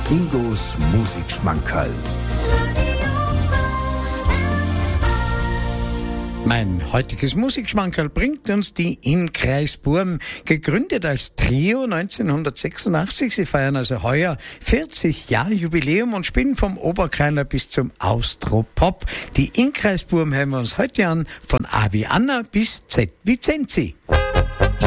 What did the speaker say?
Ingos Musikschmankerl. Mein heutiges Musikschmankerl bringt uns die Innkreis Burm, gegründet als Trio 1986. Sie feiern also heuer 40 Jahre Jubiläum und spielen vom Oberkreiner bis zum Austropop. Die Innkreis Burm hören wir uns heute an, von A wie Anna bis Z wie Zenzi.